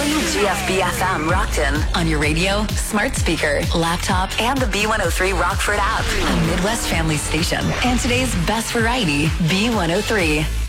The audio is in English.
WGFB-FM Rockton on your radio, smart speaker, laptop, and the B103 Rockford app. A Midwest family station. And today's best variety, B103.